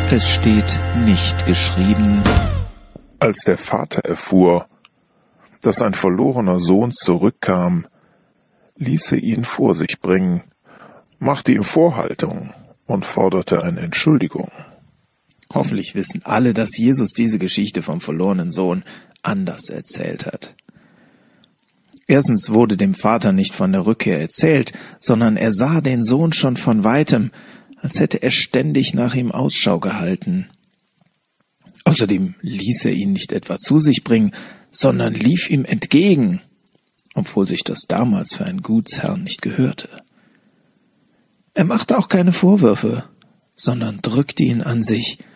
Es steht nicht geschrieben. Als der Vater erfuhr, dass ein verlorener Sohn zurückkam, ließ er ihn vor sich bringen, machte ihm Vorhaltungen und forderte eine Entschuldigung. Hoffentlich wissen alle, dass Jesus diese Geschichte vom verlorenen Sohn anders erzählt hat. Erstens wurde dem Vater nicht von der Rückkehr erzählt, sondern er sah den Sohn schon von weitem, als hätte er ständig nach ihm Ausschau gehalten. Außerdem ließ er ihn nicht etwa zu sich bringen, sondern lief ihm entgegen, obwohl sich das damals für einen Gutsherrn nicht gehörte. Er machte auch keine Vorwürfe, sondern drückte ihn an sich